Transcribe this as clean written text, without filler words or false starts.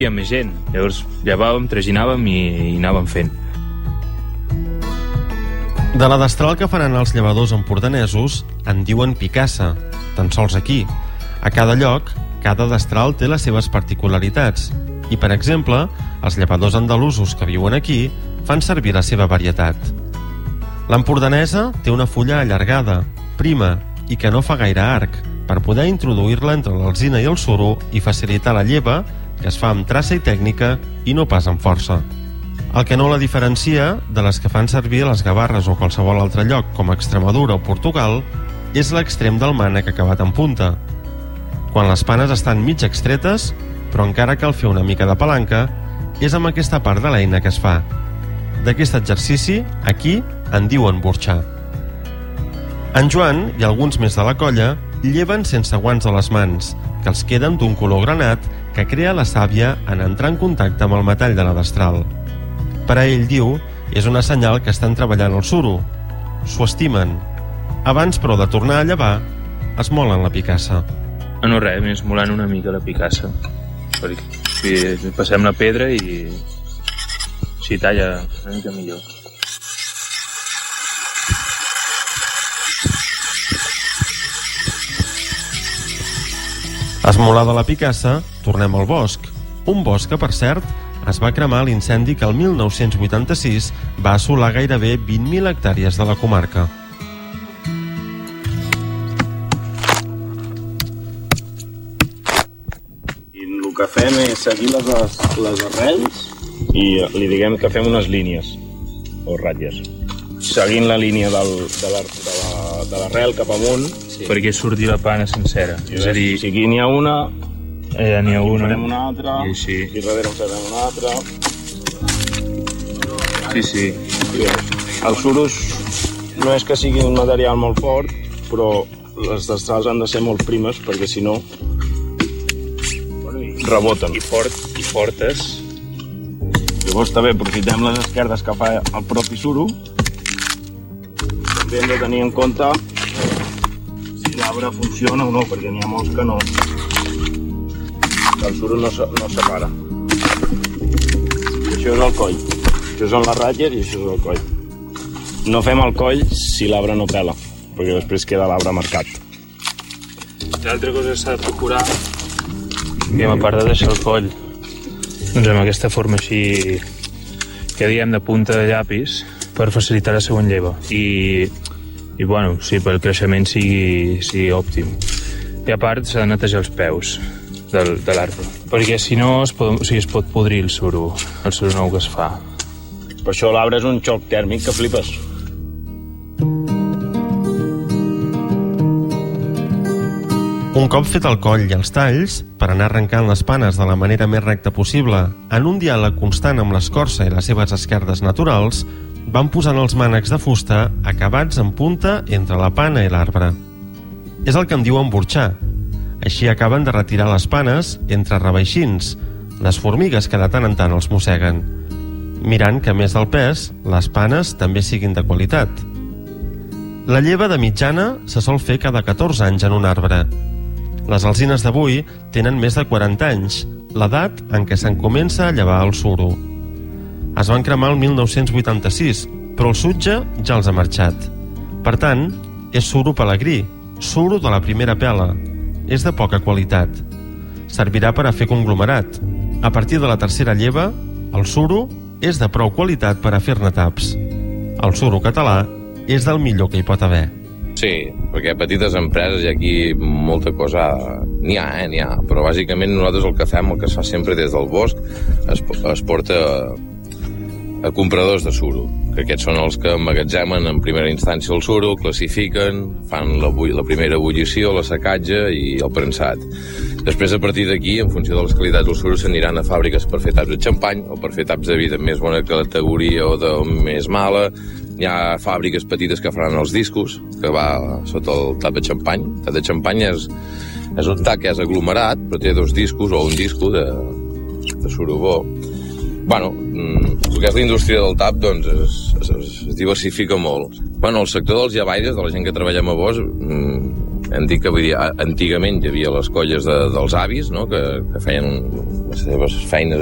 hi ha més gent. Llavors llevàvem, traginàvem i anàvem fent. De la destral que faran els llevadors empordanesos en diuen picassa, tan sols aquí. A cada lloc, cada destral té les seves particularitats i, per exemple, els llevadors andalusos que viuen aquí fan servir la seva varietat. L'empordanesa té una fulla allargada, prima i que no fa gaire arc, per poder introduir-la entre l'alzina i el suro i facilitar la lleva, que es fa amb traça i tècnica i no pas amb força. El que no la diferencia de les que fan servir a les Gavarres o qualsevol altre lloc, com Extremadura o Portugal, és l'extrem del mànec acabat en punta. Quan les panes estan mig extretes, però encara cal fer una mica de palanca, és amb aquesta part de l'eina que es fa. D'aquest exercici, aquí en diuen burxar. En Joan i alguns més de la colla lleven sense guants a les mans, que els queden d'un color granat que crea la sàvia en entrar en contacte amb el metall de la destral. Per a ell, diu, és una senyal que estan treballant el suro. S'ho estimen. Abans, però, de tornar a llevar, es molen la picassa. No res, més molant una mica la picassa. Perquè passem la pedra i s'hi talla una mica millor. Esmolada la picassa, tornem al bosc. Un bosc que, per cert, es va cremar a l'incendi que el 1986 va assolar gairebé 20.000 hectàrees de la comarca. I el que fem és seguir les arrels i li diguem que fem unes línies o ratlles. Seguint la línia de l'arrel cap amunt, sí, perquè surti la pana sencera. És a dir, si aquí n'hi ha una, n'hi ha una, farem una altra, i així. Aquí darrere en farem una altra. Sí. Els suros no és que sigui un material molt fort, però les destrals han de ser molt primes perquè si no reboten. I fortes. Llavors també aprofitem les esquerdes que fa el propi suro. També hem de tenir en compte si l'arbre funciona o no, perquè n'hi ha molts que no. El suro no separa. I això és el coll. Això són les ratlles i això és el coll. No fem el coll si l'arbre no pela, perquè després queda l'arbre marcat. L'altra cosa que s'ha de procurar, que a part de deixar el coll doncs amb aquesta forma així que diem de punta de llapis per facilitar la següent lleva i bueno, sí, per el creixement sigui òptim. I a part s'ha de netejar els peus de l'arbre, perquè si no es pot podrir el suro nou que es fa. Per això l'arbre és un xoc tèrmic que flipes. Un cop fet el coll i els talls, per anar arrencant les panes de la manera més recta possible, en un diàleg constant amb l'escorça i les seves esquerdes naturals, van posant els mànecs de fusta acabats en punta entre la pana i l'arbre. És el que en diuen burxar. Així acaben de retirar les panes entre reveixins, les formigues que de tant en tant els mosseguen, mirant que, a més del pes, les panes també siguin de qualitat. La lleva de mitjana se sol fer cada 14 anys en un arbre. Les alzines d'avui tenen més de 40 anys, l'edat en què se'n comença a llevar el suro. Es van cremar el 1986, però el sutge ja els ha marxat. Per tant, és suro pelegrí, suro de la primera pela. És de poca qualitat. Servirà per a fer conglomerat. A partir de la tercera lleva, el suro és de prou qualitat per a fer-ne taps. El suro català és del millor que hi pot haver. Sí, perquè a petites empreses hi ha aquí molta cosa... N'hi ha, però bàsicament nosaltres el que fem, el que es fa sempre des del bosc, es porta a compradors de suro, que aquests són els que emmagatzemen en primera instància el suro, classifiquen, fan la primera ebullició, la secatge i el premsat. Després, a partir d'aquí, en funció de les qualitats del suro, s'aniran a fàbriques per fer taps de xampany o per fer taps de vi de més bona categoria o de més mala. Hi ha fàbriques petites que faran els discos, que va sota el tap de xampany. El tap de xampany és un tap que és aglomerat, però té dos discos o un disco de suro bo. Bueno, el que és la indústria del tap, doncs, es diversifica molt. Bueno, el sector dels llavaires, de la gent que treballem a bosc, hem dit que antigament hi havia les colles dels avis, no?, que feien les seves feines